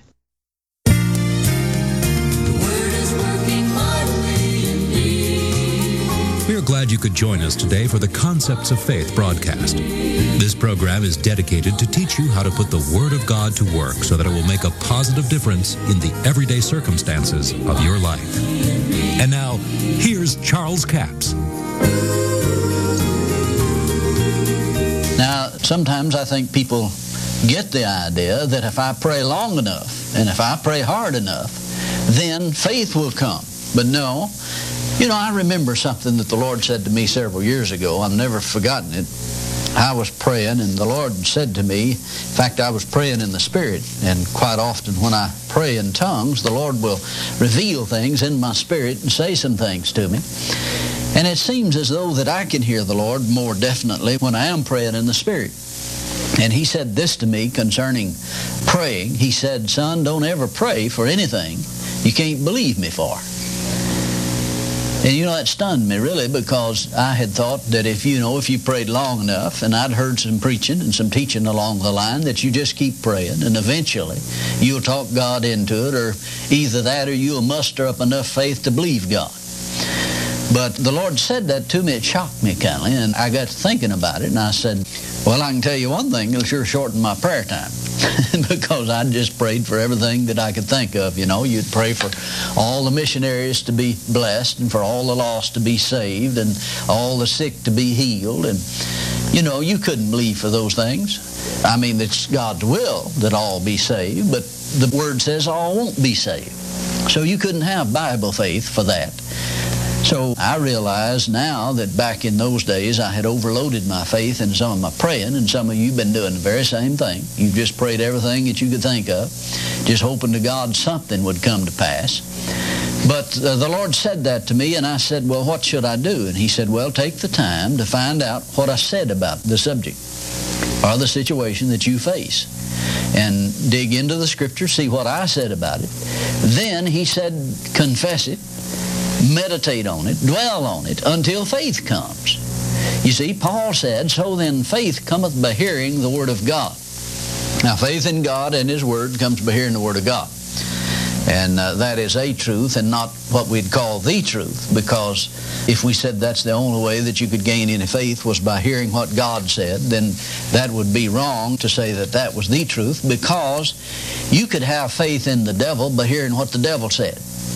We are glad you could join us today for the Concepts of Faith broadcast. This program is dedicated to teach you how to put the Word of God to work so that it will make a positive difference in the everyday circumstances of your life. And now, here's Charles Capps. Now, sometimes I think people get the idea that if I pray long enough and if I pray hard enough, then faith will come. But no. You know, I remember something that the Lord said to me several years ago. I've never forgotten it. I was praying, and the Lord said to me, in fact, I was praying in the Spirit, and quite often when I pray in tongues, the Lord will reveal things in my spirit and say some things to me. And it seems as though that I can hear the Lord more definitely when I am praying in the Spirit. And He said this to me concerning praying. He said, son, don't ever pray for anything you can't believe me for. And you know, that stunned me really, because I had thought that if you know, if you prayed long enough, and I'd heard some preaching and some teaching along the line, that you just keep praying and eventually you'll talk God into it, or either that or you'll muster up enough faith to believe God. But the Lord said that to me. It shocked me kind of, and I got to thinking about it, and I said, well, I can tell you one thing, it'll sure shorten my prayer time. Because I just prayed for everything that I could think of. You know, you'd pray for all the missionaries to be blessed, and for all the lost to be saved, and all the sick to be healed. And, you know, you couldn't believe for those things. I mean, it's God's will that all be saved, but the Word says all won't be saved. So you couldn't have Bible faith for that. So I realize now that back in those days I had overloaded my faith in some of my praying, and some of you have been doing the very same thing. You've just prayed everything that you could think of, just hoping to God something would come to pass. But uh, the Lord said that to me, and I said, well, what should I do? And He said, well, take the time to find out what I said about the subject or the situation that you face, and dig into the Scripture, see what I said about it. Then He said, confess it, meditate on it, dwell on it, until faith comes. You see, Paul said, so then faith cometh by hearing the Word of God. Now, faith in God and His Word comes by hearing the Word of God. And uh, that is a truth and not what we'd call the truth, because if we said that's the only way that you could gain any faith was by hearing what God said, then that would be wrong to say that that was the truth, because you could have faith in the devil by hearing what the devil said.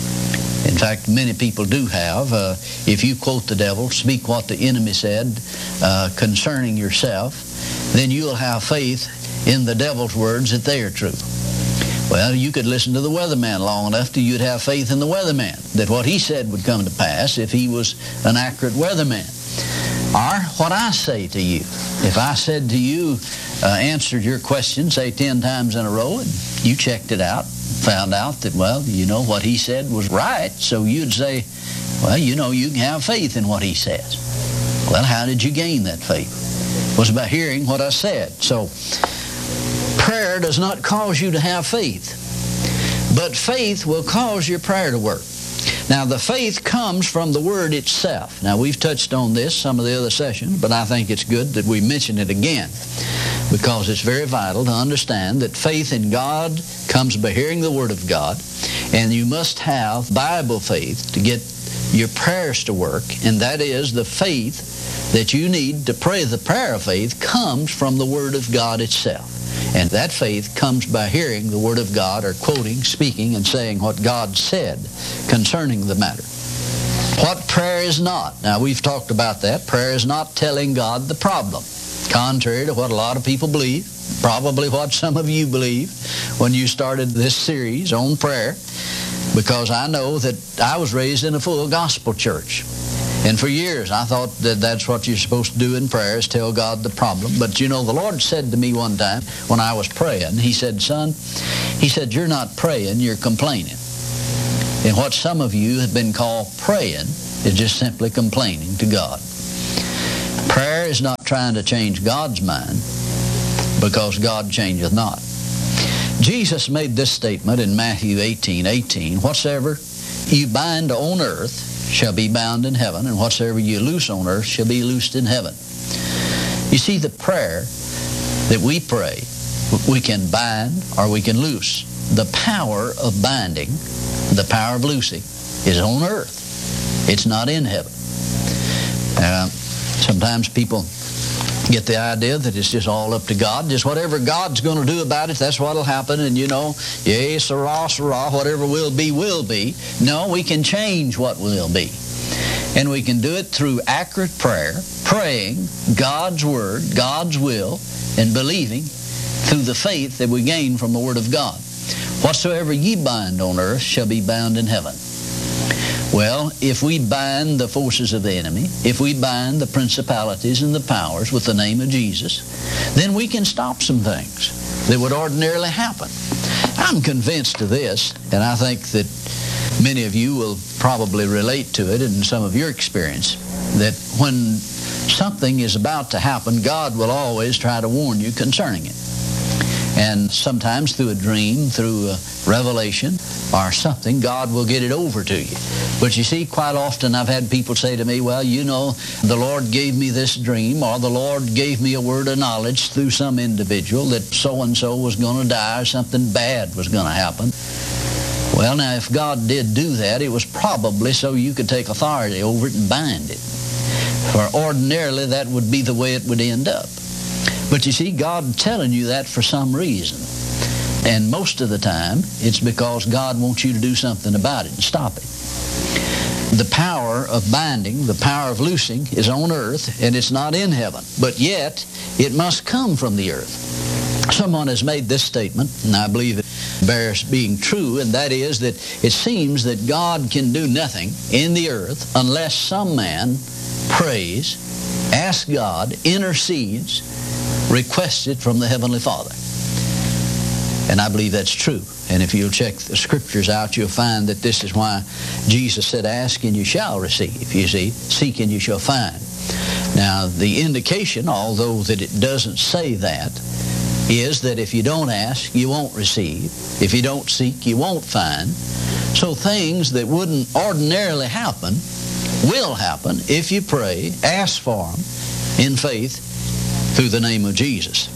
In fact, many people do have. Uh, if you quote the devil, speak what the enemy said uh, concerning yourself, then you'll have faith in the devil's words that they are true. Well, you could listen to the weatherman long enough till you'd have faith in the weatherman, that what he said would come to pass if he was an accurate weatherman. Or what I say to you. If I said to you, uh, answered your question, say ten times in a row, and you checked it out, found out that, well, you know, what he said was right, so you'd say, well, you know, you can have faith in what he says. Well, how did you gain that faith? It was by hearing what I said. So, prayer does not cause you to have faith, but faith will cause your prayer to work. Now, the faith comes from the Word itself. Now, we've touched on this some of the other sessions, but I think it's good that we mention it again, because it's very vital to understand that faith in God comes by hearing the Word of God, and you must have Bible faith to get your prayers to work, and that is the faith that you need to pray the prayer of faith comes from the Word of God itself. And that faith comes by hearing the Word of God, or quoting, speaking, and saying what God said concerning the matter. What prayer is not. Now, we've talked about that. Prayer is not telling God the problem, contrary to what a lot of people believe, probably what some of you believe when you started this series on prayer, because I know that I was raised in a full gospel church. And for years, I thought that that's what you're supposed to do in prayer, is tell God the problem. But, you know, the Lord said to me one time when I was praying, He said, son, He said, you're not praying, you're complaining. And what some of you have been called praying is just simply complaining to God. Prayer is not trying to change God's mind, because God changeth not. Jesus made this statement in Matthew eighteen eighteen, whatsoever you bind on earth shall be bound in heaven, and whatsoever you loose on earth shall be loosed in heaven. You see, the prayer that we pray, we can bind or we can loose. The power of binding, the power of loosing, is on earth. It's not in heaven. Uh, sometimes people get the idea that it's just all up to God. Just whatever God's going to do about it, that's what'll happen. And, you know, yea, sirrah, sirrah, whatever will be, will be. No, we can change what will be. And we can do it through accurate prayer, praying God's Word, God's will, and believing through the faith that we gain from the Word of God. Whatsoever ye bind on earth shall be bound in heaven. Well, if we bind the forces of the enemy, if we bind the principalities and the powers with the name of Jesus, then we can stop some things that would ordinarily happen. I'm convinced of this, and I think that many of you will probably relate to it in some of your experience, that when something is about to happen, God will always try to warn you concerning it. And sometimes through a dream, through a revelation or something, God will get it over to you. But you see, quite often I've had people say to me, well, you know, the Lord gave me this dream, or the Lord gave me a word of knowledge through some individual that so-and-so was going to die, or something bad was going to happen. Well, now, if God did do that, it was probably so you could take authority over it and bind it. For ordinarily, that would be the way it would end up. But you see, God telling you that for some reason. And most of the time, it's because God wants you to do something about it and stop it. The power of binding, the power of loosing is on earth, and it's not in heaven. But yet, it must come from the earth. Someone has made this statement, and I believe it bears being true, and that is that it seems that God can do nothing in the earth unless some man prays, asks God, intercedes, requests it from the Heavenly Father. And I believe that's true. And if you'll check the Scriptures out, you'll find that this is why Jesus said, ask and you shall receive. You see, seek and you shall find. Now, the indication, although that it doesn't say that, is that if you don't ask, you won't receive. If you don't seek, you won't find. So things that wouldn't ordinarily happen will happen if you pray, ask for them in faith through the name of Jesus.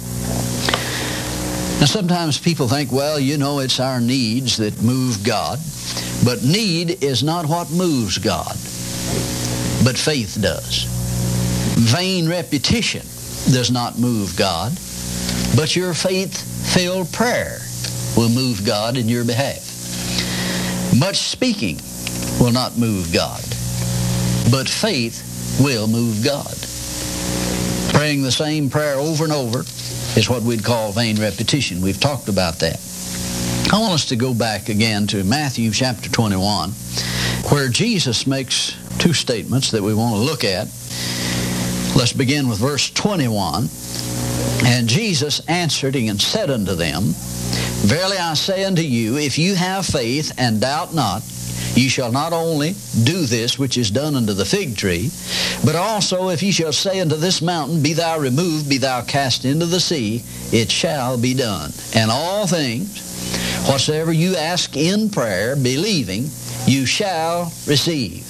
Now, sometimes people think, well, you know, it's our needs that move God. But need is not what moves God, but faith does. Vain repetition does not move God, but your faith-filled prayer will move God in your behalf. Much speaking will not move God, but faith will move God. Praying the same prayer over and over is what we'd call vain repetition. We've talked about that. I want us to go back again to Matthew chapter twenty-one, where Jesus makes two statements that we want to look at. Let's begin with verse twenty-one. And Jesus answered and said unto them, Verily I say unto you, if you have faith and doubt not, ye shall not only do this which is done unto the fig tree, but also if ye shall say unto this mountain, Be thou removed, be thou cast into the sea, it shall be done. And all things, whatsoever you ask in prayer, believing, you shall receive.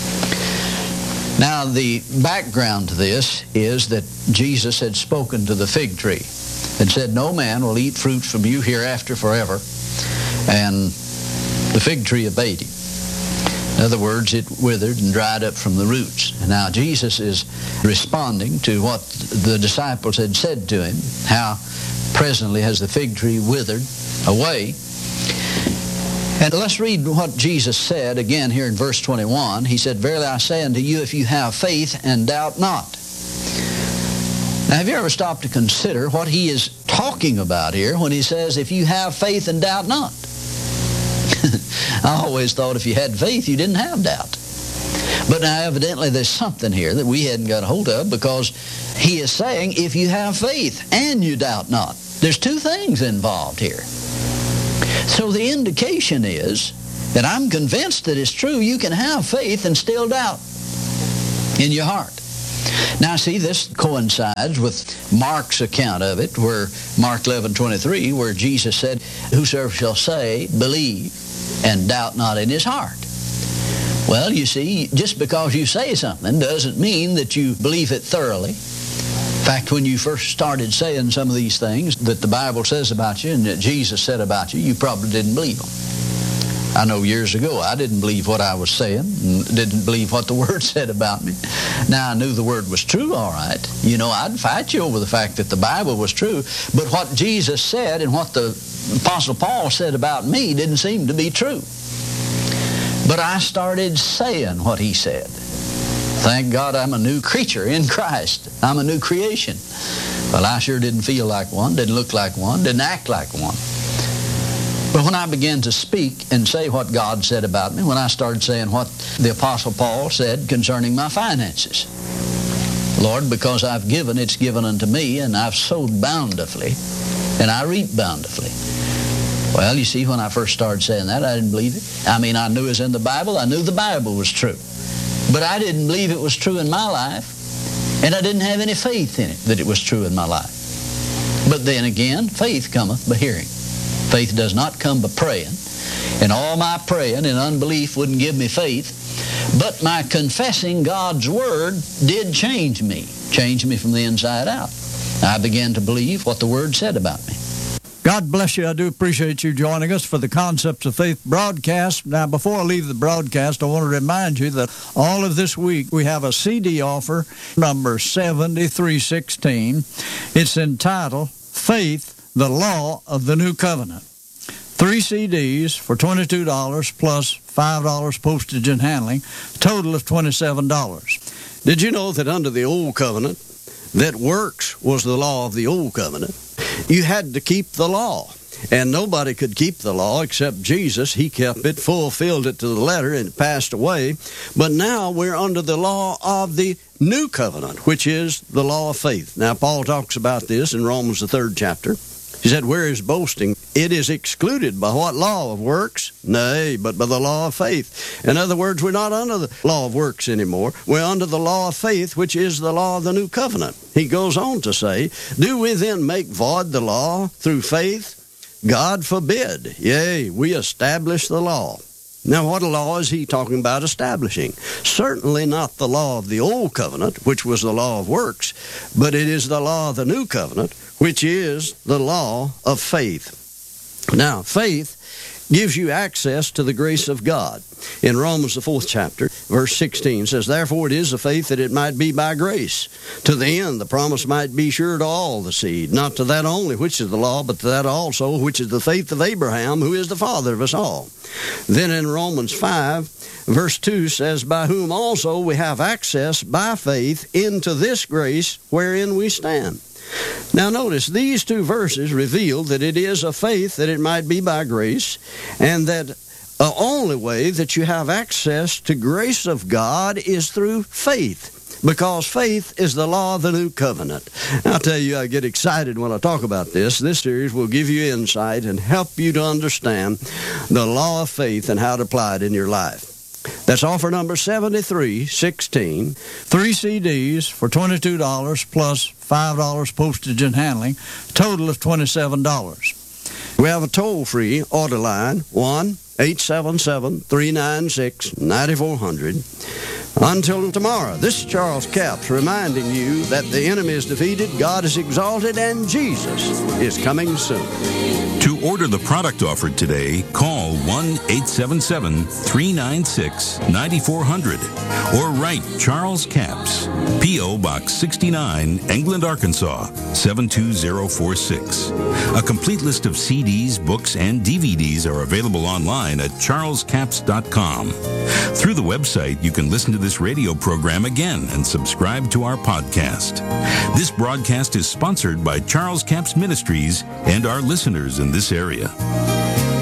Now, the background to this is that Jesus had spoken to the fig tree and said, No man will eat fruit from you hereafter forever. And the fig tree obeyed him. In other words, it withered and dried up from the roots. And now Jesus is responding to what the disciples had said to him, how presently has the fig tree withered away. And let's read what Jesus said again here in verse twenty-one. He said, "Verily I say unto you, if you have faith and doubt not." Now, have you ever stopped to consider what he is talking about here when he says, if you have faith and doubt not? I always thought if you had faith, you didn't have doubt. But now evidently there's something here that we hadn't got a hold of, because he is saying, if you have faith and you doubt not. There's two things involved here. So the indication is that I'm convinced that it's true. You can have faith and still doubt in your heart. Now, see, this coincides with Mark's account of it, where Mark eleven twenty-three, where Jesus said, "Whosoever shall say, believe, and doubt not in his heart." Well, you see, just because you say something doesn't mean that you believe it thoroughly. In fact, when you first started saying some of these things that the Bible says about you and that Jesus said about you, you probably didn't believe them. I know years ago I didn't believe what I was saying, and didn't believe what the Word said about me. Now I knew the Word was true, all right. You know, I'd fight you over the fact that the Bible was true, but what Jesus said and what the Apostle Paul said about me didn't seem to be true. But I started saying what he said. Thank God I'm a new creature in Christ. I'm a new creation. Well, I sure didn't feel like one, didn't look like one, didn't act like one. But when I began to speak and say what God said about me, when I started saying what the Apostle Paul said concerning my finances, Lord, because I've given, it's given unto me, and I've sowed bountifully, and I reap bountifully. Well, you see, when I first started saying that, I didn't believe it. I mean, I knew it was in the Bible. I knew the Bible was true. But I didn't believe it was true in my life, and I didn't have any faith in it that it was true in my life. But then again, faith cometh by hearing. Faith does not come by praying, and all my praying and unbelief wouldn't give me faith, but my confessing God's Word did change me, change me from the inside out. I began to believe what the Word said about me. God bless you. I do appreciate you joining us for the Concepts of Faith broadcast. Now, before I leave the broadcast, I want to remind you that all of this week we have a C D offer, number seventy-three sixteen. It's entitled Faith, the Law of the New Covenant. Three C Ds for twenty-two dollars plus five dollars postage and handling, total of twenty-seven dollars. Did you know that under the Old Covenant, that works was the law of the Old Covenant? You had to keep the law, and nobody could keep the law except Jesus. He kept it, fulfilled it to the letter, and it passed away. But now we're under the law of the New Covenant, which is the law of faith. Now, Paul talks about this in Romans, the third chapter. He said, where is boasting? It is excluded by what law of works? Nay, but by the law of faith. In other words, we're not under the law of works anymore. We're under the law of faith, which is the law of the new covenant. He goes on to say, do we then make void the law through faith? God forbid. Yea, we establish the law. Now, what law is he talking about establishing? Certainly not the law of the old covenant, which was the law of works, but it is the law of the new covenant, which is the law of faith. Now, faith gives you access to the grace of God. In Romans, the fourth chapter, verse sixteen says, therefore it is a faith that it might be by grace, to the end the promise might be sure to all the seed, not to that only which is the law, but to that also which is the faith of Abraham, who is the father of us all. Then in Romans five, verse two says, by whom also we have access by faith into this grace wherein we stand. Now notice, these two verses reveal that it is a faith that it might be by grace, and that the only way that you have access to grace of God is through faith, because faith is the law of the new covenant. I'll tell you, I get excited when I talk about this. This series will give you insight and help you to understand the law of faith and how to apply it in your life. That's offer number seventy-three sixteen. Three C Ds for twenty-two dollars plus five dollars postage and handling, total of twenty-seven dollars. We have a toll-free order line, one eight seven seven, three nine six, nine four zero zero. Until tomorrow, this is Charles Capps reminding you that the enemy is defeated, God is exalted, and Jesus is coming soon. To order the product offered today, call one eight seven seven, three nine six, nine four zero zero or write Charles Capps, P O. Box sixty-nine, England, Arkansas, seven two zero four six. A complete list of C Ds, books, and D V Ds are available online at charles capps dot com. Through the website, you can listen to this radio program again and subscribe to our podcast. This broadcast is sponsored by Charles Capps Ministries and our listeners in this area.